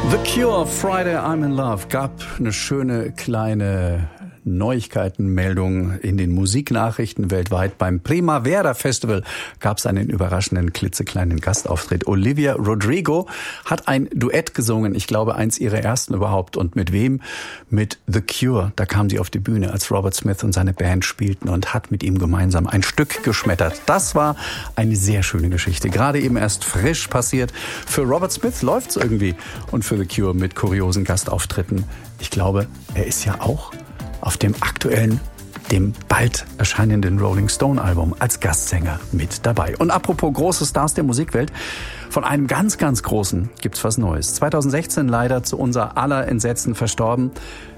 The Cure, Friday I'm in Love, gab eine schöne kleine Neuigkeitenmeldung in den Musiknachrichten weltweit. Beim Primavera Festival gab es einen überraschenden, klitzekleinen Gastauftritt. Olivia Rodrigo hat ein Duett gesungen, ich glaube eins ihrer ersten überhaupt. Und mit wem? Mit The Cure. Da kam sie auf die Bühne, als Robert Smith und seine Band spielten und hat mit ihm gemeinsam ein Stück geschmettert. Das war eine sehr schöne Geschichte, gerade eben erst frisch passiert. Für Robert Smith läuft's irgendwie und für The Cure mit kuriosen Gastauftritten. Ich glaube, er ist ja auch auf dem aktuellen, dem bald erscheinenden Rolling Stone Album als Gastsänger mit dabei. Und apropos große Stars der Musikwelt, von einem ganz, ganz großen gibt's was Neues. 2016 leider zu unser aller Entsetzen verstorben,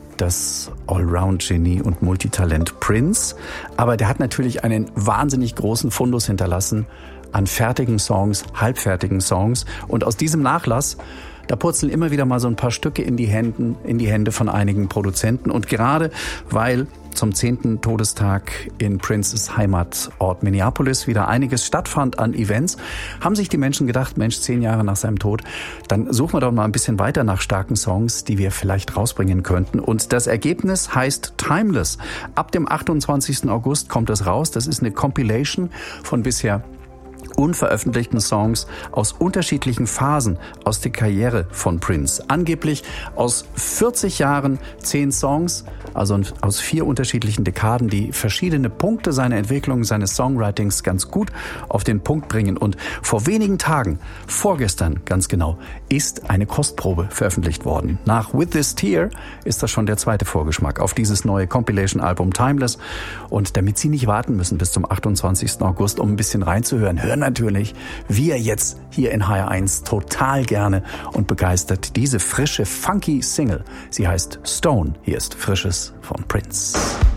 das Allround-Genie und Multitalent Prince. Aber der hat natürlich einen wahnsinnig großen Fundus hinterlassen an fertigen Songs, halbfertigen Songs. Und aus diesem Nachlass, da purzeln immer wieder mal so ein paar Stücke in die Hände von einigen Produzenten. Und gerade weil zum 10. Todestag in Princes Heimatort Minneapolis wieder einiges stattfand an Events, haben sich die Menschen gedacht, Mensch, 10 Jahre nach seinem Tod, dann suchen wir doch mal ein bisschen weiter nach starken Songs, die wir vielleicht rausbringen könnten. Und das Ergebnis heißt Timeless. Ab dem 28. August kommt es raus. Das ist eine Compilation von bisher unveröffentlichten Songs aus unterschiedlichen Phasen aus der Karriere von Prince. Angeblich aus 40 Jahren 10 Songs, also aus 4 unterschiedlichen Dekaden, die verschiedene Punkte seiner Entwicklung, seines Songwritings ganz gut auf den Punkt bringen. Und vor wenigen Tagen, vorgestern ganz genau, ist eine Kostprobe veröffentlicht worden. Nach With This Tear ist das schon der zweite Vorgeschmack auf dieses neue Compilation-Album Timeless. Und damit Sie nicht warten müssen bis zum 28. August, um ein bisschen reinzuhören, hören natürlich wir jetzt hier in HR1 total gerne und begeistert diese frische, funky Single. Sie heißt Stone. Hier ist Frisches von Prince.